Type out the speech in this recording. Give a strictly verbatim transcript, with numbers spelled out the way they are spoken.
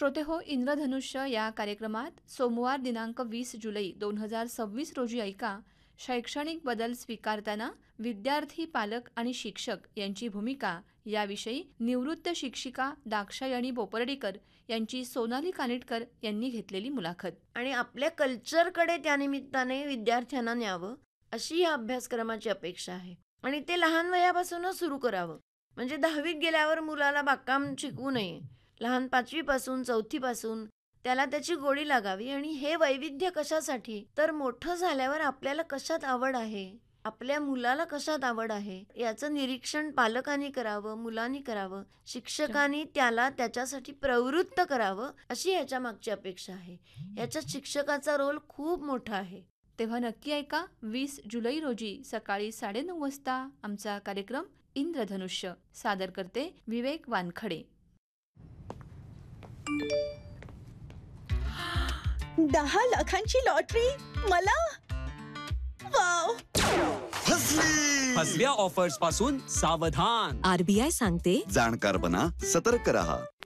श्रोते हो, इंद्रधनुष्य या कार्यक्रमात सोमवार दिनांक वीस जुलै दोन हजार सव्वीस रोजी ऐका, शैक्षणिक बदल स्वीकारताना विद्यार्थी, पालक आणि शिक्षक यांची भूमिका याविषयी निवृत्त शिक्षिका दाक्षायणी बोपर्डीकर यांची सोनाली कानिटकर यांनी घेतलेली मुलाखत. आणि आपल्या कल्चरकडे त्यानिमित्ताने विद्यार्थ्यांना न्यावं अशी या अभ्यासक्रमाची अपेक्षा आहे. आणि ते लहान वयापासूनच सुरू करावं. म्हणजे दहावीत गेल्यावर मुलाला बागकाम शिकवू नये. लहान पाचवीपासून चौथीपासून त्याला त्याची गोडी लागावी. आणि हे वैविध्य कशासाठी, तर मोठं झाल्यावर आपल्याला कशात आवड आहे, आपल्या मुलाला कशात आवड आहे याचं निरीक्षण पालकांनी करावं, मुलांनी करावं, शिक्षकांनी त्याला त्याच्यासाठी प्रवृत्त करावं अशी याच्या मागची अपेक्षा आहे. याच्यात शिक्षकाचा रोल खूप मोठा आहे. तेव्हा नक्की ऐका वीस जुलै रोजी सकाळी साडेनऊ वाजता आमचा कार्यक्रम इंद्रधनुष्य. सादर करते विवेक वानखडे. दहा लाखांची लॉटरी मला. वाव, फसली. फसव्या ऑफर्स पासून सावधान. आरबीआय सांगते, जाणकार बना, सतर्क रहा.